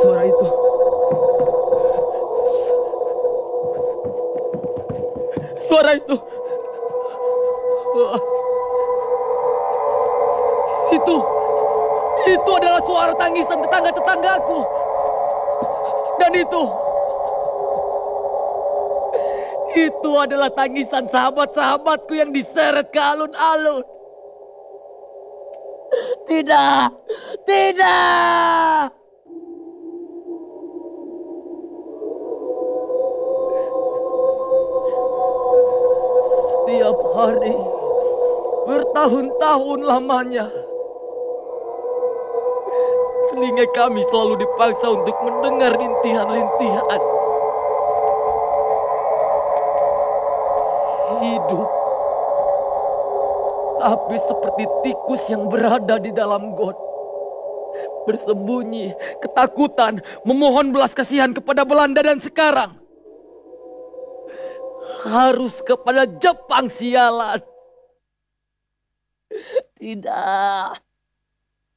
Suara itu. Suara itu. Wah, itu. Itu adalah suara tangisan tetangga-tetanggaku. Dan itu adalah tangisan sahabat-sahabatku yang diseret ke alun-alun. Tidak, tidak. Setiap hari, bertahun-tahun lamanya, telinga kami selalu dipaksa untuk mendengar rintihan-rintihan. Hidup, tapi seperti tikus yang berada di dalam got. Bersembunyi, ketakutan, memohon belas kasihan kepada Belanda dan sekarang harus kepada Jepang sialan. Tidak.